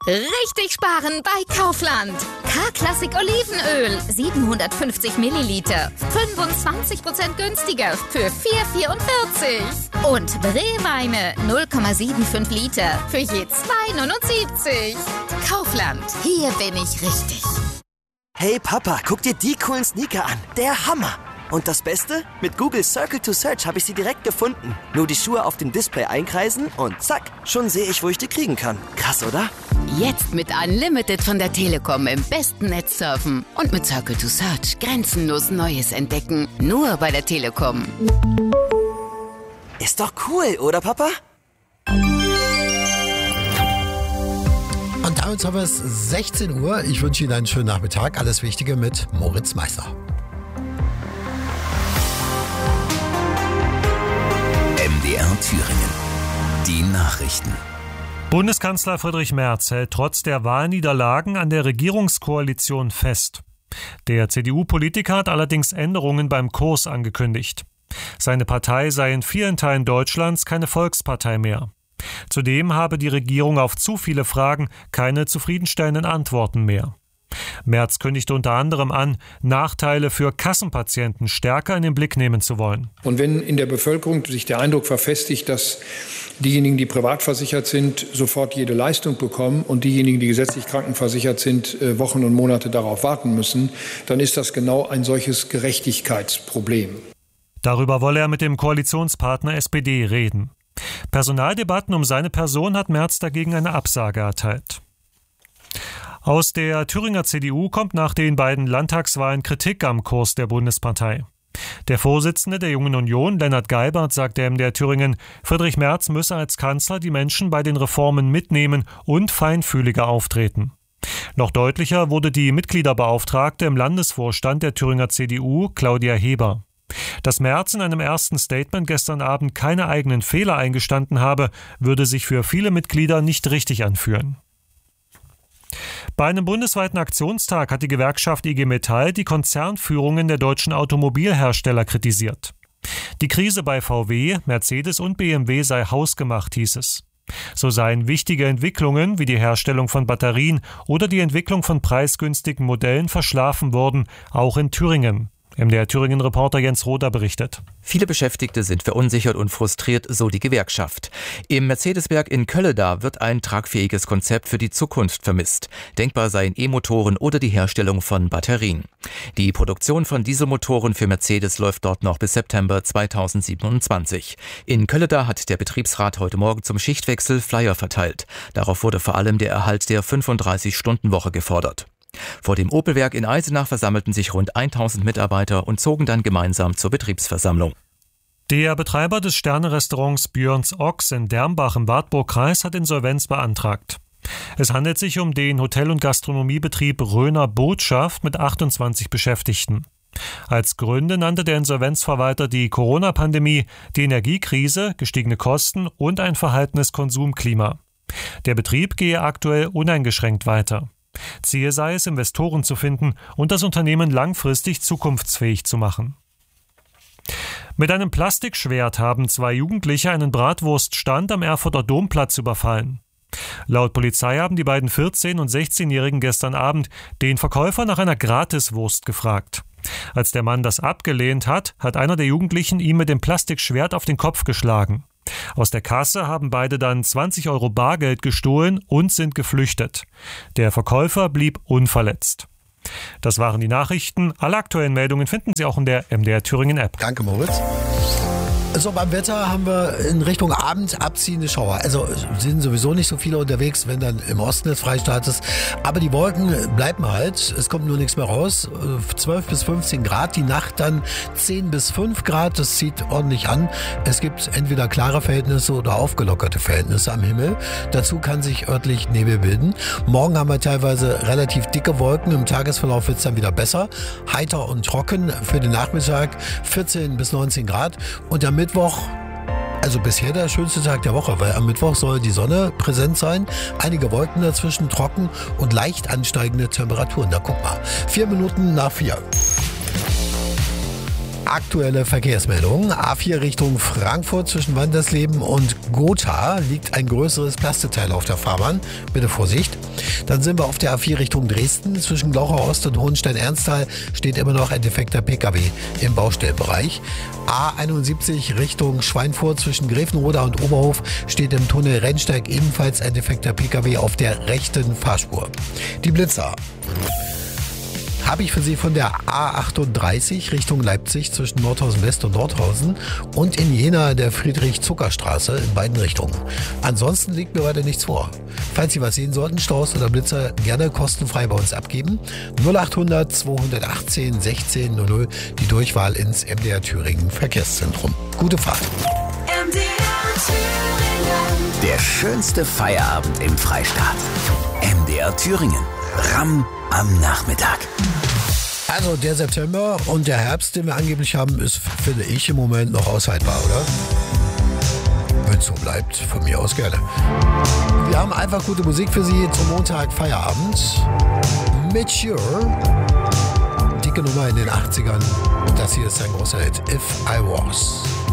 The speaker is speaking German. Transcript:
Richtig sparen bei Kaufland. K-Klassik Olivenöl, 750 Milliliter. 25% günstiger für 4,44. Und Brewweine, 0,75 Liter für je 2,79. Kaufland, hier bin ich richtig. Hey Papa, guck dir die coolen Sneaker an. Der Hammer. Und das Beste? Mit Google Circle to Search habe ich sie direkt gefunden. Nur die Schuhe auf dem Display einkreisen und zack, schon sehe ich, wo ich die kriegen kann. Krass, oder? Jetzt mit Unlimited von der Telekom im besten Netz surfen. Und mit Circle to Search grenzenlos Neues entdecken. Nur bei der Telekom. Ist doch cool, oder Papa? Und damit haben wir es 16 Uhr. Ich wünsche Ihnen einen schönen Nachmittag. Alles Wichtige mit Moritz Meißner. MDR Thüringen. Die Nachrichten. Bundeskanzler Friedrich Merz hält trotz der Wahlniederlagen an der Regierungskoalition fest. Der CDU-Politiker hat allerdings Änderungen beim Kurs angekündigt. Seine Partei sei in vielen Teilen Deutschlands keine Volkspartei mehr. Zudem habe die Regierung auf zu viele Fragen keine zufriedenstellenden Antworten mehr. Merz kündigte unter anderem an, Nachteile für Kassenpatienten stärker in den Blick nehmen zu wollen. Und wenn in der Bevölkerung sich der Eindruck verfestigt, dass diejenigen, die privat versichert sind, sofort jede Leistung bekommen und diejenigen, die gesetzlich krankenversichert sind, Wochen und Monate darauf warten müssen, dann ist das genau ein solches Gerechtigkeitsproblem. Darüber wolle er mit dem Koalitionspartner SPD reden. Personaldebatten um seine Person hat Merz dagegen eine Absage erteilt. Aus der Thüringer CDU kommt nach den beiden Landtagswahlen Kritik am Kurs der Bundespartei. Der Vorsitzende der Jungen Union, Lennart Geibert, sagte in der Thüringen, Friedrich Merz müsse als Kanzler die Menschen bei den Reformen mitnehmen und feinfühliger auftreten. Noch deutlicher wurde die Mitgliederbeauftragte im Landesvorstand der Thüringer CDU, Claudia Heber. Dass Merz in einem ersten Statement gestern Abend keine eigenen Fehler eingestanden habe, würde sich für viele Mitglieder nicht richtig anfühlen. Bei einem bundesweiten Aktionstag hat die Gewerkschaft IG Metall die Konzernführungen der deutschen Automobilhersteller kritisiert. Die Krise bei VW, Mercedes und BMW sei hausgemacht, hieß es. So seien wichtige Entwicklungen wie die Herstellung von Batterien oder die Entwicklung von preisgünstigen Modellen verschlafen worden, auch in Thüringen. MDR Thüringen-Reporter Jens Roder berichtet. Viele Beschäftigte sind verunsichert und frustriert, so die Gewerkschaft. Im Mercedes-Werk in Kölleda wird ein tragfähiges Konzept für die Zukunft vermisst. Denkbar seien E-Motoren oder die Herstellung von Batterien. Die Produktion von Dieselmotoren für Mercedes läuft dort noch bis September 2027. In Kölleda hat der Betriebsrat heute Morgen zum Schichtwechsel Flyer verteilt. Darauf wurde vor allem der Erhalt der 35-Stunden-Woche gefordert. Vor dem Opel-Werk in Eisenach versammelten sich rund 1000 Mitarbeiter und zogen dann gemeinsam zur Betriebsversammlung. Der Betreiber des Sterne-Restaurants Björns Ochs in Dermbach im Wartburgkreis hat Insolvenz beantragt. Es handelt sich um den Hotel- und Gastronomiebetrieb Röner Botschaft mit 28 Beschäftigten. Als Gründe nannte der Insolvenzverwalter die Corona-Pandemie, die Energiekrise, gestiegene Kosten und ein verhaltenes Konsumklima. Der Betrieb gehe aktuell uneingeschränkt weiter. Ziel sei es, Investoren zu finden und das Unternehmen langfristig zukunftsfähig zu machen. Mit einem Plastikschwert haben 2 Jugendliche einen Bratwurststand am Erfurter Domplatz überfallen. Laut Polizei haben die beiden 14- und 16-Jährigen gestern Abend den Verkäufer nach einer Gratiswurst gefragt. Als der Mann das abgelehnt hat, hat einer der Jugendlichen ihm mit dem Plastikschwert auf den Kopf geschlagen. Aus der Kasse haben beide dann 20 Euro Bargeld gestohlen und sind geflüchtet. Der Verkäufer blieb unverletzt. Das waren die Nachrichten. Alle aktuellen Meldungen finden Sie auch in der MDR Thüringen App. Danke, Moritz. So, beim Wetter haben wir in Richtung Abend abziehende Schauer. Also sind sowieso nicht so viele unterwegs, wenn dann im Osten des Freistaates. Aber die Wolken bleiben halt. Es kommt nur nichts mehr raus. 12 bis 15 Grad. Die Nacht dann 10 bis 5 Grad. Das zieht ordentlich an. Es gibt entweder klare Verhältnisse oder aufgelockerte Verhältnisse am Himmel. Dazu kann sich örtlich Nebel bilden. Morgen haben wir teilweise relativ dicke Wolken. Im Tagesverlauf wird es dann wieder besser. Heiter und trocken für den Nachmittag. 14 bis 19 Grad. Und am Mittwoch, also bisher der schönste Tag der Woche, weil am Mittwoch soll die Sonne präsent sein, einige Wolken dazwischen, trocken und leicht ansteigende Temperaturen. Da guck mal, 4 Minuten nach 4. Aktuelle Verkehrsmeldung. A4 Richtung Frankfurt zwischen Wandersleben und Gotha liegt ein größeres Plasteteil auf der Fahrbahn. Bitte Vorsicht. Dann sind wir auf der A4 Richtung Dresden. Zwischen Glauchau Ost und Hohenstein-Ernsthal steht immer noch ein defekter Pkw im Baustellbereich. A71 Richtung Schweinfurt zwischen Grevenroda und Oberhof steht im Tunnel Rennsteig ebenfalls ein defekter Pkw auf der rechten Fahrspur. Die Blitzer habe ich für Sie von der A38 Richtung Leipzig zwischen Nordhausen West und Nordhausen und in Jena der Friedrich-Zucker-Straße in beiden Richtungen. Ansonsten liegt mir weiter nichts vor. Falls Sie was sehen sollten, Staus oder Blitzer, gerne kostenfrei bei uns abgeben. 0800 218 16 00, die Durchwahl ins MDR Thüringen Verkehrszentrum. Gute Fahrt. MDR Thüringen. Der schönste Feierabend im Freistaat. MDR Thüringen. Ramm am Nachmittag. Also der September und der Herbst, den wir angeblich haben, ist, finde ich, im Moment noch aushaltbar, oder? Wenn es so bleibt, von mir aus gerne. Wir haben einfach gute Musik für Sie zum Montag Feierabend. Mature. Dicke Nummer in den 80ern. Das hier ist ein großer Hit. If I Was.